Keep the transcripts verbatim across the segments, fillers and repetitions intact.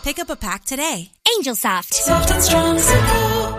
Pick up a pack today. Angel Soft. Soft and strong, simple.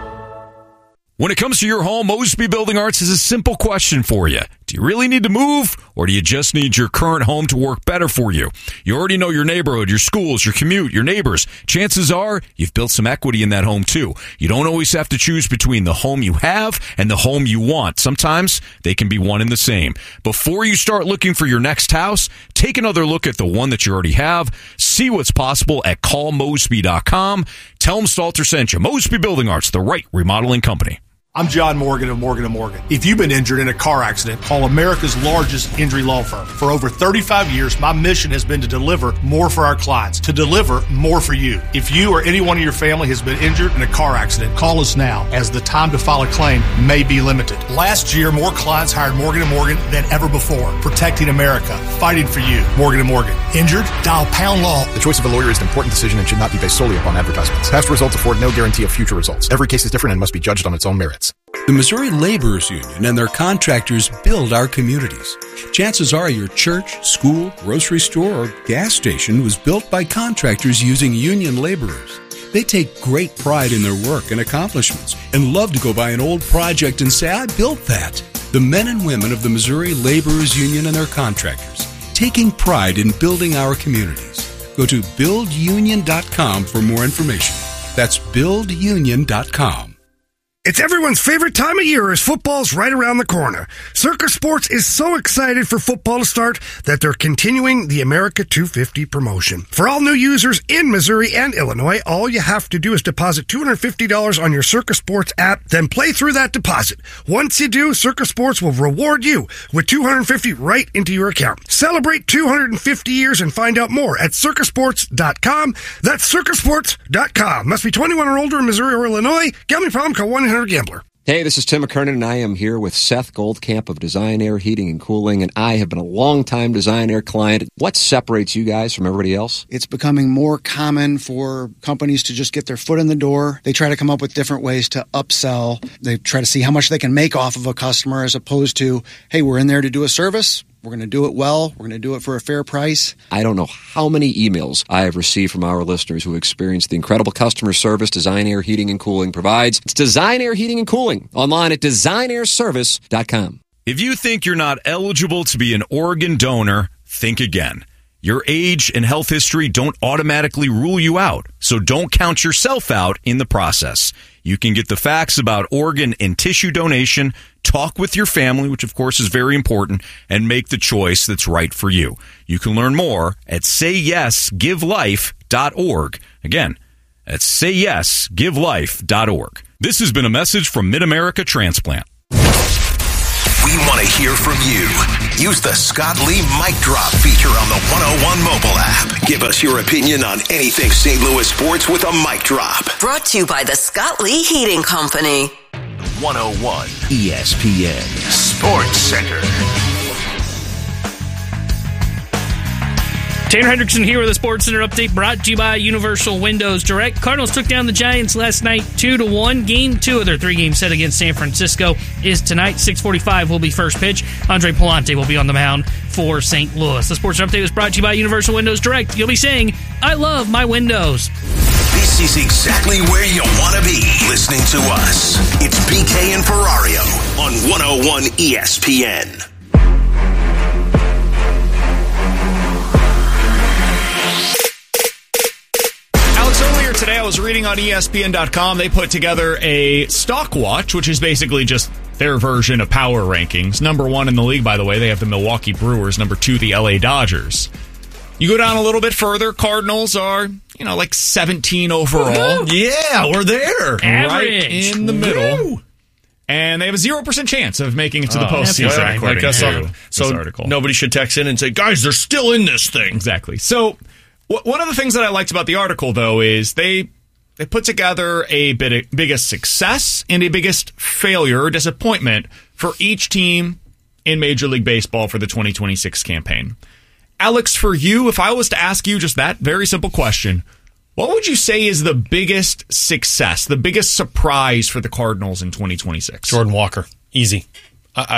When it comes to your home, Mosby Building Arts has a simple question for you. Do you really need to move, or do you just need your current home to work better for you? You already know your neighborhood, your schools, your commute, your neighbors. Chances are you've built some equity in that home, too. You don't always have to choose between the home you have and the home you want. Sometimes they can be one and the same. Before you start looking for your next house, take another look at the one that you already have. See what's possible at call mosby dot com. Tell them Stalter sent you. Mosby Building Arts, the right remodeling company. I'm John Morgan of Morgan and Morgan. If you've been injured in a car accident, call America's largest injury law firm. For over thirty-five years, my mission has been to deliver more for our clients, to deliver more for you. If you or anyone in your family has been injured in a car accident, call us now, as the time to file a claim may be limited. Last year, more clients hired Morgan and Morgan than ever before. Protecting America, fighting for you. Morgan and Morgan. Injured? Dial pound law. The choice of a lawyer is an important decision and should not be based solely upon advertisements. Past results afford no guarantee of future results. Every case is different and must be judged on its own merits. The Missouri Laborers Union and their contractors build our communities. Chances are your church, school, grocery store, or gas station was built by contractors using union laborers. They take great pride in their work and accomplishments and love to go by an old project and say, I built that. The men and women of the Missouri Laborers Union and their contractors, taking pride in building our communities. Go to build union dot com for more information. That's build union dot com. It's everyone's favorite time of year as football's right around the corner. Circa Sports is so excited for football to start that they're continuing the America two fifty promotion. For all new users in Missouri and Illinois, all you have to do is deposit two hundred fifty dollars on your Circa Sports app, then play through that deposit. Once you do, Circa Sports will reward you with two hundred fifty dollars right into your account. Celebrate two hundred fifty years and find out more at circa sports dot com. That's circa sports dot com. Must be twenty-one or older in Missouri or Illinois. Gambling problem? Call one eight hundred gambler. Hey, this is Tim McKernan, and I am here with Seth Goldcamp of Design Air Heating and Cooling, and I have been a long-time Design Air client. What separates you guys from everybody else? It's becoming more common for companies to just get their foot in the door. They try to come up with different ways to upsell. They try to see how much they can make off of a customer as opposed to, hey, we're in there to do a service. We're going to do it well. We're going to do it for a fair price. I don't know how many emails I have received from our listeners who experienced the incredible customer service Design Air Heating and Cooling provides. It's Design Air Heating and Cooling, online at design air service dot com. If you think you're not eligible to be an organ donor, think again. Your age and health history don't automatically rule you out, so don't count yourself out in the process. You can get the facts about organ and tissue donation, talk with your family, which of course is very important, and make the choice that's right for you. You can learn more at say yes give life dot org. Again, that's say yes give life dot org. This has been a message from Mid-America Transplant. We want to hear from you. Use the Scott Lee Mic Drop feature on the one oh one mobile app. Give us your opinion on anything Saint Louis sports with a mic drop. Brought to you by the Scott Lee Heating Company. one oh one E S P N Sports Center. Tanner Hendrickson here with a Sports Center update brought to you by Universal Windows Direct. Cardinals took down the Giants last night two to one. Game two of their three-game set against San Francisco is tonight. six forty-five will be first pitch. Andre Palante will be on the mound for Saint Louis. The Sports Center update was brought to you by Universal Windows Direct. You'll be saying, I love my windows. This is exactly where you want to be listening to us. It's B K and Ferrario on one oh one E S P N. Today I was reading on E S P N dot com, they put together a stock watch, which is basically just their version of power rankings. Number one in the league, by the way, they have the Milwaukee Brewers. Number two, the L A Dodgers. You go down a little bit further, Cardinals are, you know, like seventeen overall. Woo-hoo. Yeah, we're there. Average. Right in the middle. Woo. And they have a zero percent chance of making it to the oh, postseason, right. according like to this so article. Nobody should text in and say, guys, they're still in this thing. Exactly. So one of the things that I liked about the article, though, is they they put together a bit of biggest success and a biggest failure or disappointment for each team in Major League Baseball for the twenty twenty-six campaign. Alex, for you, if I was to ask you just that very simple question, what would you say is the biggest success, the biggest surprise for the Cardinals in twenty twenty-six? Jordan Walker. Easy. I, I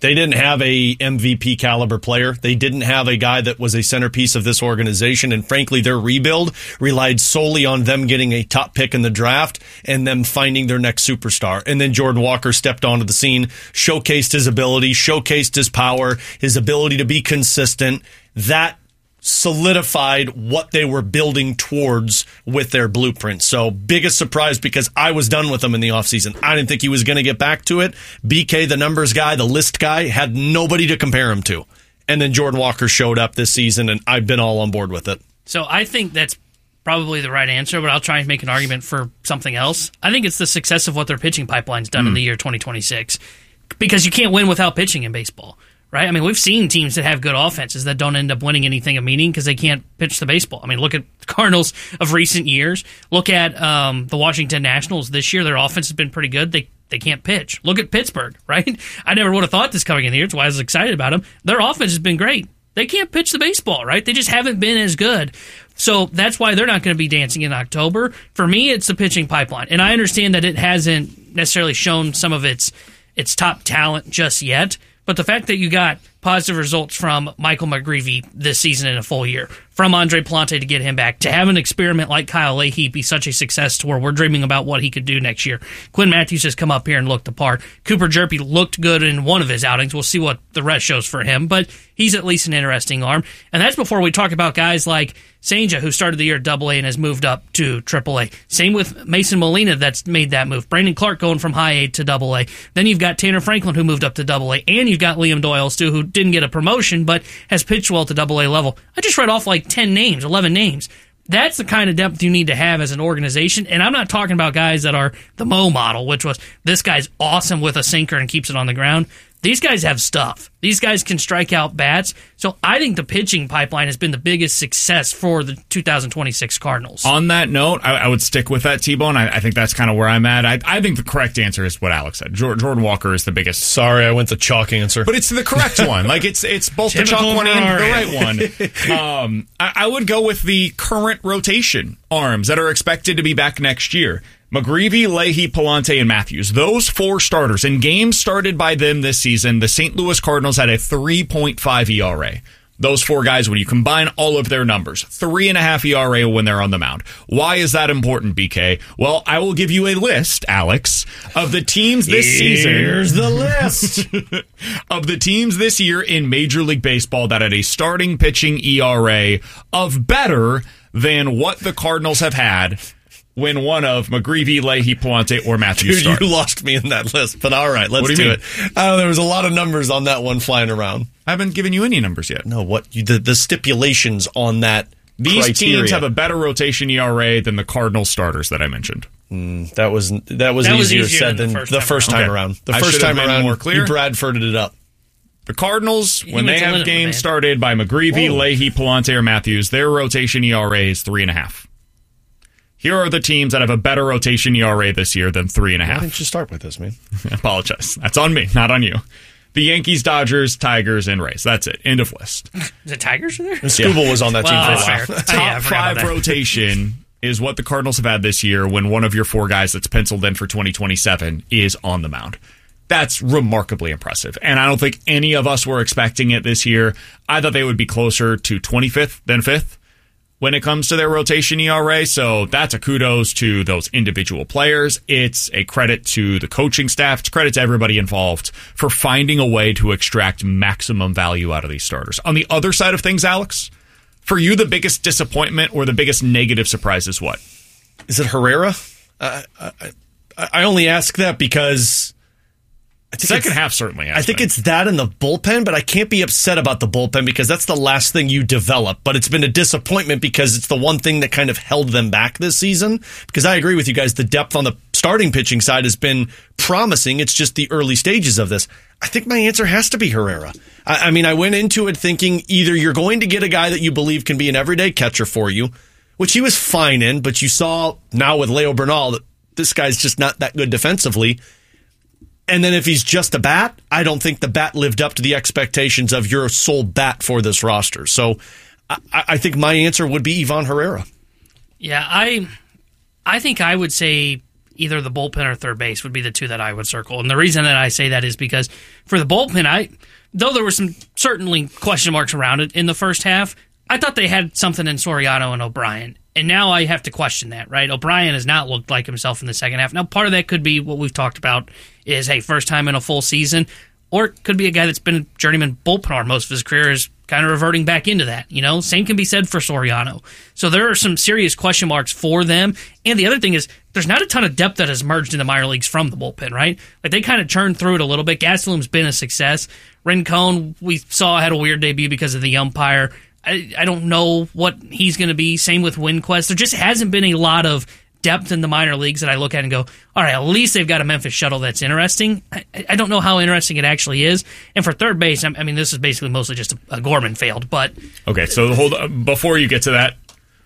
They didn't have a M V P caliber player. They didn't have a guy that was a centerpiece of this organization. And frankly, their rebuild relied solely on them getting a top pick in the draft and them finding their next superstar. And then Jordan Walker stepped onto the scene, showcased his ability, showcased his power, his ability to be consistent. That solidified what they were building towards with their blueprint. So biggest surprise because I was done with him in the offseason. I didn't think he was going to get back to it. B K, the numbers guy, the list guy, had nobody to compare him to. And then Jordan Walker showed up this season, and I've been all on board with it. So I think that's probably the right answer, but I'll try and make an argument for something else. I think it's the success of what their pitching pipeline's done mm. in the year twenty twenty-six. Because you can't win without pitching in baseball. Right? I mean, we've seen teams that have good offenses that don't end up winning anything of meaning because they can't pitch the baseball. I mean, look at the Cardinals of recent years. Look at um, the Washington Nationals this year. Their offense has been pretty good. They they can't pitch. Look at Pittsburgh, right? I never would have thought this coming in the year. That's why I was excited about them. Their offense has been great. They can't pitch the baseball, right? They just haven't been as good. So that's why they're not going to be dancing in October. For me, it's the pitching pipeline. And I understand that it hasn't necessarily shown some of its its top talent just yet. But the fact that you got positive results from Michael McGreevy this season in a full year, from Andre Palante to get him back, to have an experiment like Kyle Leahy be such a success to where we're dreaming about what he could do next year. Quinn Matthews has come up here and looked the part. Cooper Jerpy looked good in one of his outings. We'll see what the rest shows for him, but he's at least an interesting arm. And that's before we talk about guys like Senja, who started the year at Double A and has moved up to Triple A. Same with Mason Molina that's made that move. Brandon Clark going from High A to Double A. Then you've got Tanner Franklin who moved up to Double A, and you've got Liam Doyles too, who didn't get a promotion but has pitched well to Double A level. I just read off like ten names, eleven names. That's the kind of depth you need to have as an organization, and I'm not talking about guys that are the Mo model, which was this guy's awesome with a sinker and keeps it on the ground. These guys have stuff. These guys can strike out bats. So I think the pitching pipeline has been the biggest success for the two thousand twenty-six Cardinals. On that note, I, I would stick with that, T-Bone. I, I think that's kind of where I'm at. I, I think the correct answer is what Alex said. Jordan Walker is the biggest. Sorry, I went the chalk answer. But it's the correct one. Like it's it's both the chalk one and the right one. Um, I, I would go with the current rotation arms that are expected to be back next year. McGreevy, Leahy, Palante, and Matthews. Those four starters. In games started by them this season, the Saint Louis Cardinals had a three point five E R A. Those four guys, when you combine all of their numbers, three and a half E R A when they're on the mound. Why is that important, B K? Well, I will give you a list, Alex, of the teams this Here's season. Here's the list. Of the teams this year in Major League Baseball that had a starting pitching E R A of better than what the Cardinals have had when one of McGreevy, Leahy, Palante, or Matthews Dude, start. You lost me in that list, but all right, let's What do, do, you it. Uh, there was a lot of numbers on that one flying around. I haven't given you any numbers yet. No, what you, the, the stipulations on that These criteria. teams have a better rotation E R A than the Cardinals starters that I mentioned. Mm, that was that was That was easier, easier said than than the first the time first around. time Okay. around. The I first should time have been around, more clear. you Bradforded it up. The Cardinals, He when went they to have limit, games man. started by McGreevy, Whoa. Leahy, Palante, or Matthews, their rotation E R A is three and a half. Here are the teams that have a better rotation E R A this year than three and a Why half. didn't you start with this, man? I apologize. That's on me, not on you. The Yankees, Dodgers, Tigers, and Rays. That's it. End of list. Is it Tigers in there? And Scooble was on that Well, team for a that's while. fair. Oh, yeah, I Top forgot five about that. rotation is what the Cardinals have had this year when one of your four guys that's penciled in for twenty twenty-seven is on the mound. That's remarkably impressive. And I don't think any of us were expecting it this year. I thought they would be closer to twenty-fifth than fifth when it comes to their rotation E R A. So that's a kudos to those individual players. It's a credit to the coaching staff. It's credit to everybody involved for finding a way to extract maximum value out of these starters. On the other side of things, Alex, for you, the biggest disappointment or the biggest negative surprise is what? Is it Herrera? Uh, I, I, I only ask that because I think Second it's- half certainly has I think been. it's that and the bullpen, but I can't be upset about the bullpen because that's the last thing you develop. But it's been a disappointment because it's the one thing that kind of held them back this season. Because I agree with you guys, the depth on the starting pitching side has been promising. It's just the early stages of this. I think my answer has to be Herrera. I, I mean, I went into it thinking either you're going to get a guy that you believe can be an everyday catcher for you, which he was fine in, but you saw now with Leo Bernal that this guy's just not that good defensively. And then if he's just a bat, I don't think the bat lived up to the expectations of your sole bat for this roster. So I, I think my answer would be Ivan Herrera. Yeah, I I think I would say either the bullpen or third base would be the two that I would circle. And the reason that I say that is because for the bullpen, I though there were some certainly question marks around it in the first half, I thought they had something in Soriano and O'Brien. And now I have to question that, right? O'Brien has not looked like himself in the second half. Now, part of that could be what we've talked about is, hey, first time in a full season. Or it could be a guy that's been a journeyman bullpen arm most of his career is kind of reverting back into that. You know, same can be said for Soriano. So there are some serious question marks for them. And the other thing is, there's not a ton of depth that has merged in the minor leagues from the bullpen, right? Like they kind of churned through it a little bit. Gastelum's been a success. Rincon, we saw had a weird debut because of the umpire. I, I don't know what he's going to be. Same with Winquist. There just hasn't been a lot of depth in the minor leagues that I look at and go, all right, at least they've got a Memphis Shuttle that's interesting. I, I don't know how interesting it actually is. And for third base, I mean, this is basically mostly just a, a Gorman failed. But okay, so hold before you get to that,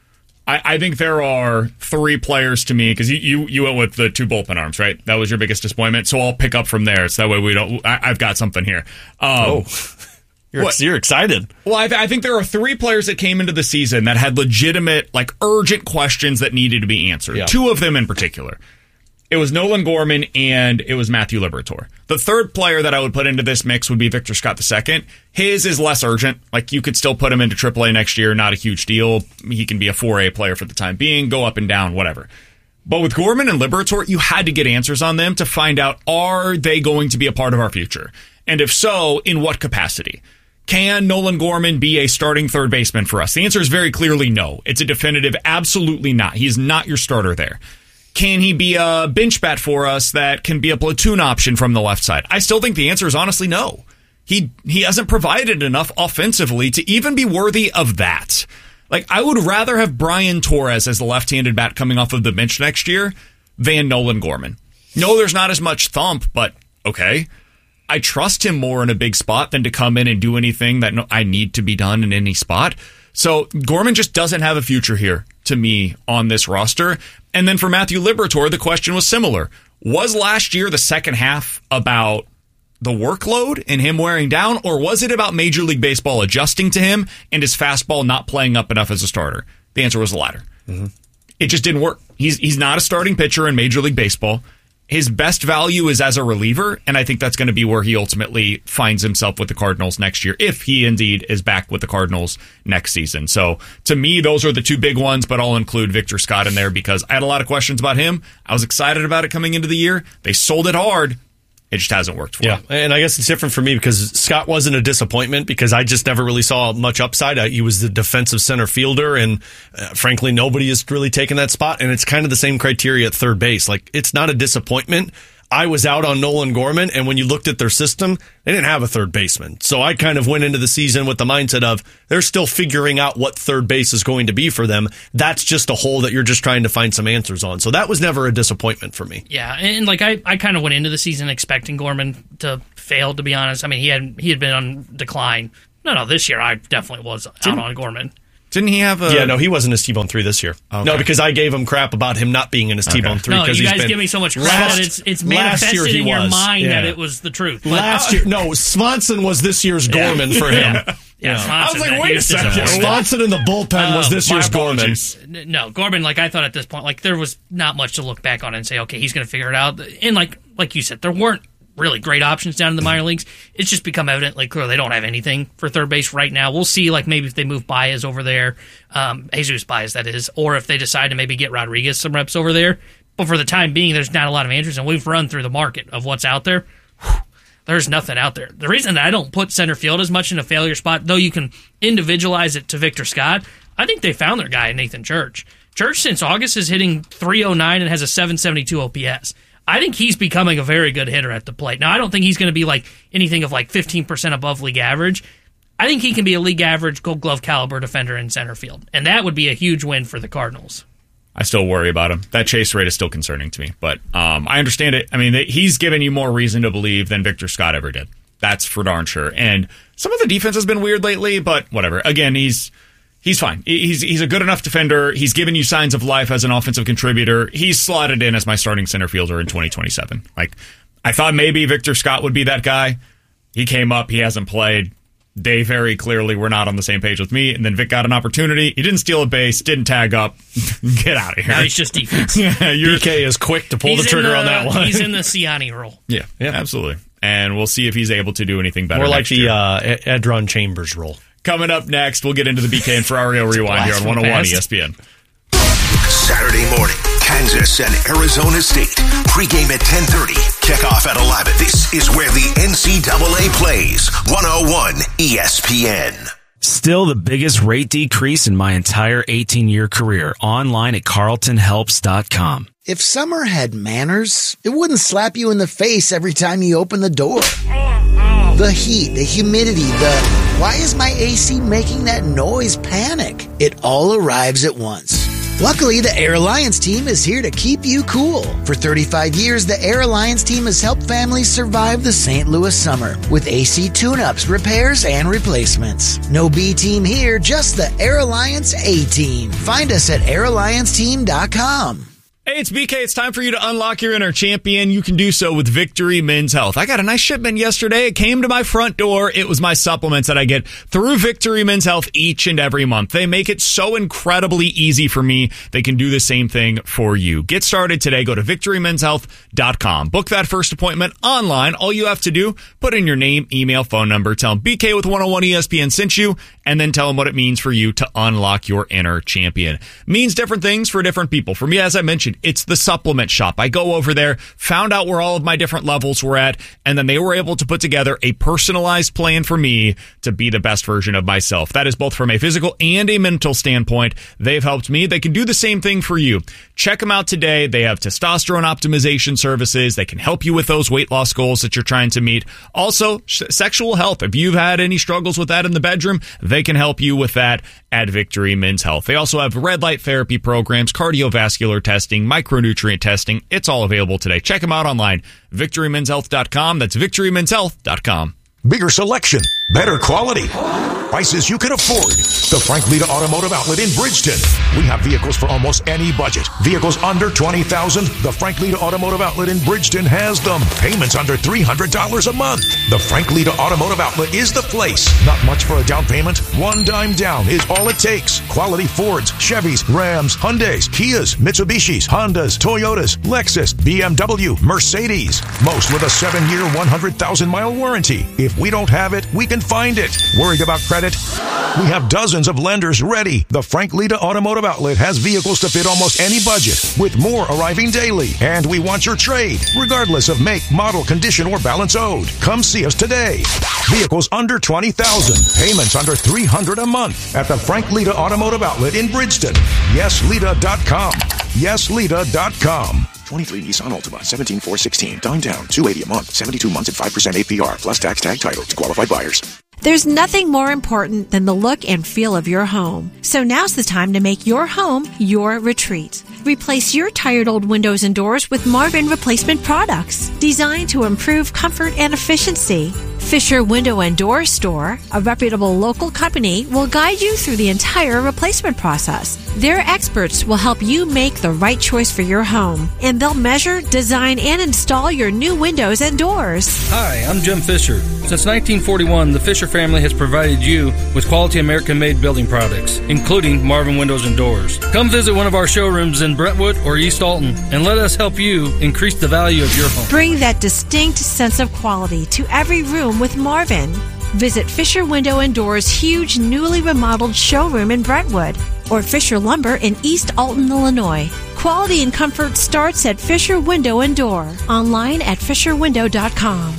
I, I think there are three players to me because you, you you went with the two bullpen arms, right? That was your biggest disappointment. So I'll pick up from there. So that way we don't. I, I've got something here. Um, oh. You're, what, you're excited. Well, I, th- I think there are three players that came into the season that had legitimate, like, urgent questions that needed to be answered. Yeah. Two of them in particular. It was Nolan Gorman and it was Matthew Liberatore. The third player that I would put into this mix would be Victor Scott the second. His is less urgent. Like, you could still put him into triple A next year. Not a huge deal. He can be a four A player for the time being. Go up and down, whatever. But with Gorman and Liberatore, you had to get answers on them to find out, are they going to be a part of our future? And if so, in what capacity? Can Nolan Gorman be a starting third baseman for us? The answer is very clearly no. It's a definitive absolutely not. He's not your starter there. Can he be a bench bat for us that can be a platoon option from the left side? I still think the answer is honestly no. He he hasn't provided enough offensively to even be worthy of that. Like, I would rather have Brian Torres as the left-handed bat coming off of the bench next year than Nolan Gorman. No, there's not as much thump, but okay. I trust him more in a big spot than to come in and do anything that I need to be done in any spot. So Gorman just doesn't have a future here to me on this roster. And then for Matthew Liberatore, the question was similar. Was last year the second half about the workload and him wearing down, or was it about Major League Baseball adjusting to him and his fastball not playing up enough as a starter? The answer was the latter. Mm-hmm. It just didn't work. He's he's not a starting pitcher in Major League Baseball. His best value is as a reliever, and I think that's going to be where he ultimately finds himself with the Cardinals next year, if he indeed is back with the Cardinals next season. So, to me, those are the two big ones, but I'll include Victor Scott in there because I had a lot of questions about him. I was excited about it coming into the year. They sold it hard. It just hasn't worked for yeah, him. And I guess it's different for me because Scott wasn't a disappointment because I just never really saw much upside. I, he was the defensive center fielder, and uh, frankly, nobody has really taken that spot. And it's kind of the same criteria at third base. Like, it's not a disappointment. I was out on Nolan Gorman, and when you looked at their system, they didn't have a third baseman. So I kind of went into the season with the mindset of they're still figuring out what third base is going to be for them. That's just a hole that you're just trying to find some answers on. So that was never a disappointment for me. Yeah, and like I, I kind of went into the season expecting Gorman to fail, to be honest. I mean, he had he had been on decline. No, no, this year I definitely was out on Gorman. Didn't he have a... Yeah, no, he wasn't his T-Bone three this year. Okay. No, because I gave him crap about him not being in his T-Bone okay. three. No, you he's guys been, give me so much crap last, that it's, it's manifested in your was. mind yeah. that it was the truth. But, last year, no, Swanson was this year's yeah. Gorman for him. Yeah, yeah Swanson, I was like, wait a second. Swanson in the bullpen uh, was this year's Gorman. No, Gorman, like I thought at this point, like there was not much to look back on and say, okay, he's going to figure it out. And like like you said, there weren't really great options down in the minor leagues. It's just become evident, like, clearly they don't have anything for third base right now. We'll see, like, maybe if they move Baez over there, um, Jesus Baez, that is, or if they decide to maybe get Rodriguez some reps over there. But for the time being, there's not a lot of answers, and we've run through the market of what's out there. Whew, there's nothing out there. The reason that I don't put center field as much in a failure spot, though you can individualize it to Victor Scott, I think they found their guy in Nathan Church. Church, since August, is hitting three oh nine and has a seven seventy-two O P S. I think he's becoming a very good hitter at the plate. Now, I don't think he's going to be like anything of like fifteen percent above league average. I think he can be a league average Gold Glove caliber defender in center field, and that would be a huge win for the Cardinals. I still worry about him. That chase rate is still concerning to me, but um, I understand it. I mean, he's given you more reason to believe than Victor Scott ever did. That's for darn sure. And some of the defense has been weird lately, but whatever. Again, he's... He's fine. He's he's a good enough defender. He's given you signs of life as an offensive contributor. He's slotted in as my starting center fielder in twenty twenty-seven. Like, I thought maybe Victor Scott would be that guy. He came up. He hasn't played. they very clearly were not on the same page with me. And then Vic got an opportunity. He didn't steal a base, didn't tag up. Get out of here. Now he's just defense. yeah, you're, B K is quick to pull he's the trigger the, on that one. He's in the Siani role. Yeah, yeah, absolutely. And we'll see if he's able to do anything better. More like next the year. uh, Edron Chambers role. Coming up next, we'll get into the B K and Ferrario Rewind here on one oh one E S P N. Saturday morning, Kansas and Arizona State. Pregame at ten thirty. Kickoff at eleven. This is where the N C double A plays. one oh one E S P N. Still the biggest rate decrease in my entire eighteen-year career. Online at carlton helps dot com. If summer had manners, it wouldn't slap you in the face every time you open the door. The heat, the humidity, the why is my A C making that noise panic? It all arrives at once. Luckily, the Air Alliance team is here to keep you cool. For thirty-five years, the Air Alliance team has helped families survive the Saint Louis summer with A C tune-ups, repairs, and replacements. No B team here, just the Air Alliance A team. Find us at air alliance team dot com. Hey, it's B K. It's time for you to unlock your inner champion. You can do so with Victory Men's Health. I got a nice shipment yesterday. It came to my front door. It was my supplements that I get through Victory Men's Health each and every month. They make it so incredibly easy for me. They can do the same thing for you. Get started today. Go to victory men's health dot com. Book that first appointment online. All you have to do, put in your name, email, phone number, tell them B K with one oh one E S P N sent you, and then tell them what it means for you to unlock your inner champion. Means different things for different people. For me, as I mentioned, it's the supplement shop. I go over there, found out where all of my different levels were at, and then they were able to put together a personalized plan for me to be the best version of myself. That is both from a physical and a mental standpoint. They've helped me. They can do the same thing for you. Check them out today. They have testosterone optimization services. They can help you with those weight loss goals that you're trying to meet. Also, sh- sexual health. If you've had any struggles with that in the bedroom, they can help you with that at Victory Men's Health. They also have red light therapy programs, cardiovascular testing, micronutrient testing. It's all available today. Check them out online. victory men's health dot com. That's victory men's health dot com. Bigger selection, better quality, prices you can afford. The Frank Lita Automotive Outlet in Bridgeton. We have vehicles for almost any budget. Vehicles under twenty thousand dollars. The Frank Lita Automotive Outlet in Bridgeton has them. Payments under three hundred dollars a month. The Frank Lita Automotive Outlet is the place. Not much for a down payment. One dime down is all it takes. Quality Fords, Chevys, Rams, Hyundais, Kias, Mitsubishis, Hondas, Toyotas, Lexus, B M W, Mercedes. Most with a seven-year, one hundred thousand mile warranty. If we don't have it, we can find it. Worried about credit? We have dozens of lenders ready. The Frank Lita Automotive Outlet has vehicles to fit almost any budget, with more arriving daily. And we want your trade, regardless of make, model, condition, or balance owed. Come see us today. Vehicles under twenty thousand dollars. Payments under three hundred dollars a month at the Frank Lita Automotive Outlet in Bridgeton. yes lita dot com. yes lita dot com. twenty-three Nissan Altima, seventeen four sixteen. Down down, two hundred eighty dollars a month, seventy-two months at five percent A P R, plus tax tag title to qualified buyers. There's nothing more important than the look and feel of your home. So now's the time to make your home your retreat. Replace your tired old windows and doors with Marvin replacement products designed to improve comfort and efficiency. Fisher Window and Door Store, a reputable local company, will guide you through the entire replacement process. Their experts will help you make the right choice for your home, and they'll measure, design, and install your new windows and doors. Hi, I'm Jim Fisher. Since nineteen forty-one, the Fisher family has provided you with quality American-made building products, including Marvin Windows and Doors. Come visit one of our showrooms in Brentwood or East Alton, and let us help you increase the value of your home. Bring that distinct sense of quality to every room with Marvin. Visit Fisher Window and Doors' huge newly remodeled showroom in Brentwood or Fisher Lumber in East Alton, Illinois. Quality and comfort starts at Fisher Window and Door. Online at fisher window dot com.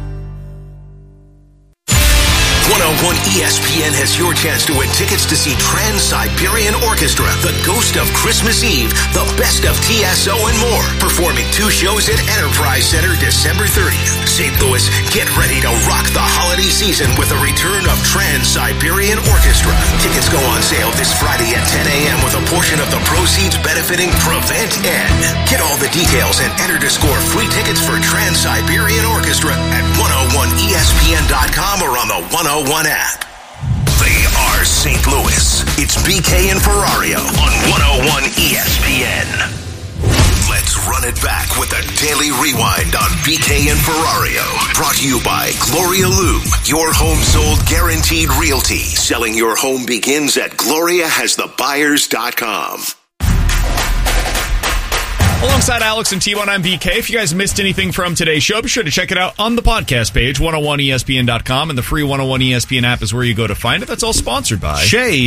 one oh one E S P N has your chance to win tickets to see Trans-Siberian Orchestra, The Ghost of Christmas Eve, The Best of T S O, and more. Performing two shows at Enterprise Center December thirtieth. Saint Louis, get ready to rock the holiday season with a return of Trans-Siberian Orchestra. Tickets go on sale this Friday at ten a.m. with a portion of the proceeds benefiting Prevent Ed. Get all the details and enter to score free tickets for Trans-Siberian Orchestra at one oh one E S P N dot com or on the one oh one app. They are Saint Louis. It's B K and Ferrario on one oh one E S P N. Let's run it back with the Daily Rewind on B K and Ferrario. Brought to you by Gloria Lube, your home sold guaranteed realty. Selling your home begins at gloria has the buyers dot com. Alongside Alex and T-Bone, I'm B K. If you guys missed anything from today's show, be sure to check it out on the podcast page, one oh one E S P N dot com, and the free one oh one E S P N app is where you go to find it. That's all sponsored by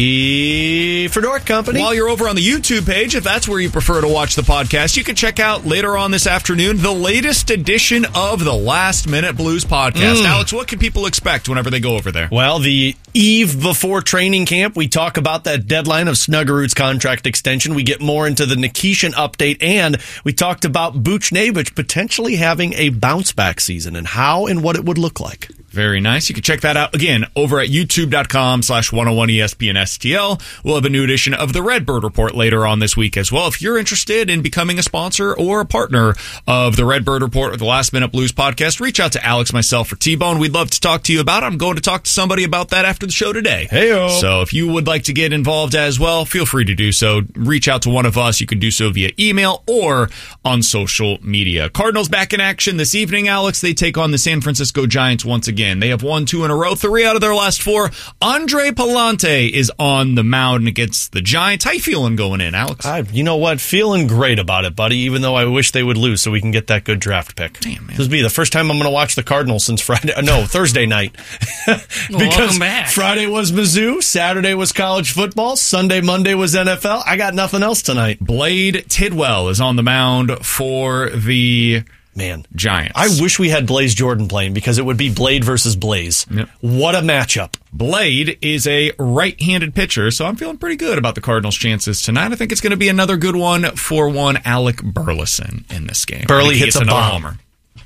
Shea Fedor Company. While you're over on the YouTube page, if that's where you prefer to watch the podcast, you can check out later on this afternoon the latest edition of the Last Minute Blues podcast. Mm. Alex, what can people expect whenever they go over there? Well, the eve before training camp, we talk about that deadline of Snuggerud's contract extension. We get more into the Nikishin update, and we talked about Buchnevich potentially having a bounce-back season and how and what it would look like. Very nice. You can check that out again over at youtube.com slash 101 ESPN STL. We'll have a new edition of the Redbird Report later on this week as well. If you're interested in becoming a sponsor or a partner of the Redbird Report or the Last Minute Blues podcast, reach out to Alex, myself, or T-Bone. We'd love to talk to you about it. I'm going to talk to somebody about that after the show today. Hey-o. So if you would like to get involved as well, feel free to do so. Reach out to one of us. You can do so via email or on social media. Cardinals back in action this evening, Alex. They take on the San Francisco Giants once again. They have won two in a row, three out of their last four. Andre Palante is on the mound against the Giants. How you feeling going in, Alex? I, you know what? Feeling great about it, buddy, even though I wish they would lose so we can get that good draft pick. Damn, man. This will be the first time I'm going to watch the Cardinals since Friday. No, Thursday night. because welcome back. Friday was Mizzou, Saturday was college football, Sunday, Monday was N F L. I got nothing else tonight. Blade Tidwell is on the mound for the... Man, Giants. I wish we had Blaze Jordan playing because it would be Blade versus Blaze. Yep. What a matchup. Blade is a right-handed pitcher, so I'm feeling pretty good about the Cardinals' chances tonight. I think it's going to be another good one for one Alec Burleson in this game. Burley hits a another bomb. homer.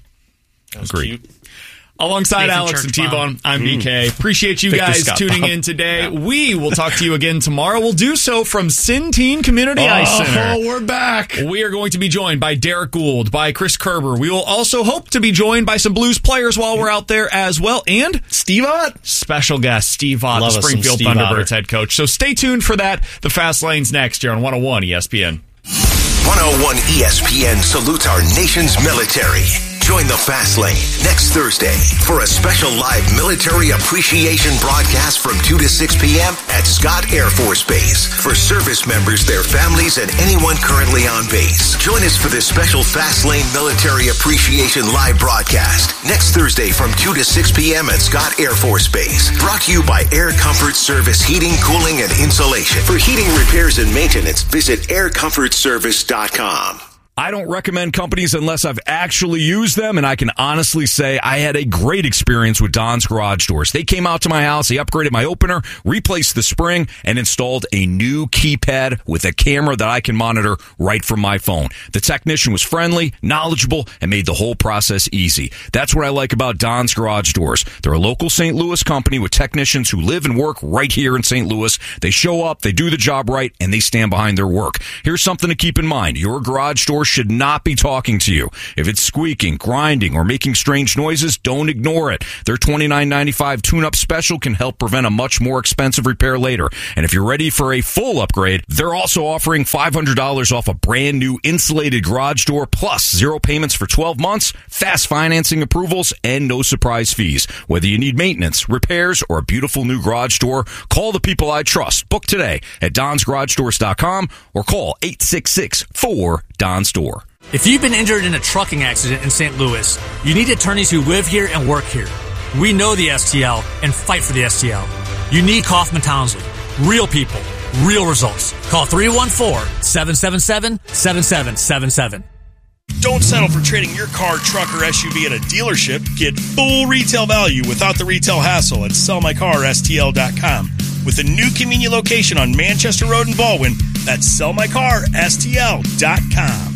That was Agreed. cute. Alongside Nathan Alex and Church T-Bone, I'm B K. Appreciate you Victor guys Scott tuning Bob. in today. Yeah. We will talk to you again tomorrow. We'll do so from Centene Community oh, Ice Center. Oh, we're back. We are going to be joined by Derek Gould, by Chris Kerber. We will also hope to be joined by some Blues players while we're out there as well. And Steve Ott. Special guest, Steve Ott, Love the us some Springfield Steve Thunderbirds Otter. head coach. So stay tuned for that. The Fast Lane's next here on one oh one E S P N. one oh one E S P N salutes our nation's military. Join the Fast Lane next Thursday for a special live military appreciation broadcast from two to six p.m. at Scott Air Force Base for service members, their families, and anyone currently on base. Join us for this special Fast Lane Military Appreciation live broadcast next Thursday from two to six p.m. at Scott Air Force Base. Brought to you by Air Comfort Service Heating, Cooling, and Insulation. For heating repairs and maintenance, visit air comfort service dot com. I don't recommend companies unless I've actually used them, and I can honestly say I had a great experience with Don's Garage Doors. They came out to my house, they upgraded my opener, replaced the spring, and installed a new keypad with a camera that I can monitor right from my phone. The technician was friendly, knowledgeable, and made the whole process easy. That's what I like about Don's Garage Doors. They're a local Saint Louis company with technicians who live and work right here in Saint Louis. They show up, they do the job right, and they stand behind their work. Here's something to keep in mind. Your garage door should not be talking to you. If it's squeaking, grinding, or making strange noises, don't ignore it. Their twenty-nine ninety-five tune-up special can help prevent a much more expensive repair later. And if you're ready for a full upgrade, they're also offering five hundred dollars off a brand new insulated garage door, plus zero payments for twelve months, fast financing approvals, and no surprise fees. Whether you need maintenance, repairs, or a beautiful new garage door, call the people I trust. Book today at dons garage doors dot com or call eight six six, four, D O N S Door. If you've been injured in a trucking accident in Saint Louis, you need attorneys who live here and work here. We know the S T L and fight for the S T L. You need Kaufman Townsley. Real people, real results. Call three one four, seven seven seven, seven seven seven seven. Don't settle for trading your car, truck, or S U V at a dealership. Get full retail value without the retail hassle at sell my car S T L dot com. With a new convenient location on Manchester Road in Baldwin, that's sell my car S T L dot com.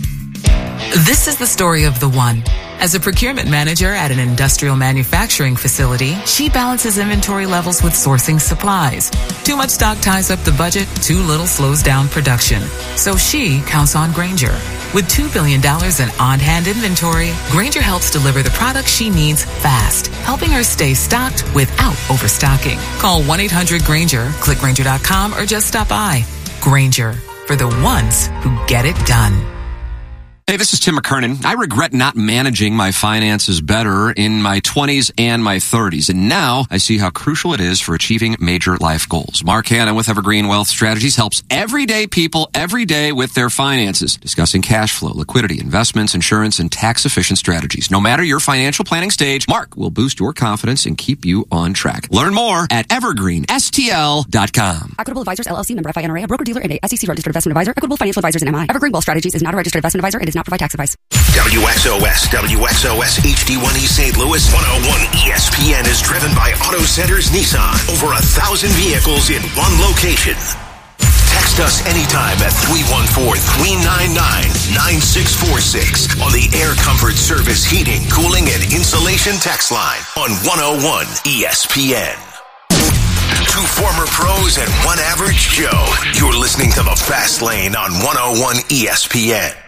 This is the story of the one. As a procurement manager at an industrial manufacturing facility, she balances inventory levels with sourcing supplies. Too much stock ties up the budget, too little slows down production. So she counts on Grainger. With two billion dollars in on-hand inventory, Grainger helps deliver the products she needs fast, helping her stay stocked without overstocking. Call one eight hundred Grainger, click Grainger dot com, or just stop by. Grainger, for the ones who get it done. Hey, this is Tim McKernan. I regret not managing my finances better in my twenties and my thirties, and now I see how crucial it is for achieving major life goals. Mark Hanna with Evergreen Wealth Strategies helps everyday people every day with their finances, discussing cash flow, liquidity, investments, insurance, and tax-efficient strategies. No matter your financial planning stage, Mark will boost your confidence and keep you on track. Learn more at evergreen s t l dot com. Equitable Advisors, L L C, member F I N R A, a broker-dealer and a S E C registered investment advisor. Equitable Financial Advisors and M I. Evergreen Wealth Strategies is not a registered investment advisor and does not provide tax advice. W X O S, W X O S H D one E Saint Louis, one oh one E S P N is driven by Auto Centers Nissan. Over a thousand vehicles in one location. Text us anytime at three one four, three nine nine, nine six four six on the Air Comfort Service Heating, Cooling, and Insulation text line on one oh one E S P N. Two former pros and one average Joe. You're listening to The Fast Lane on one oh one E S P N.